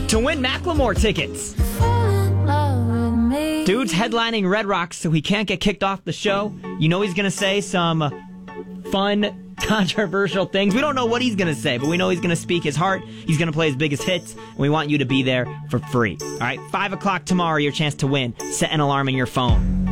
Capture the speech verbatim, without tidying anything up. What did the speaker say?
to win Macklemore tickets. Dude's headlining Red Rocks, so he can't get kicked off the show. You know he's going to say some fun, controversial things. We don't know what he's going to say, but we know he's going to speak his heart. He's going to play his biggest hits, and we want you to be there for free. All right, five o'clock tomorrow, your chance to win. Set an alarm in your phone.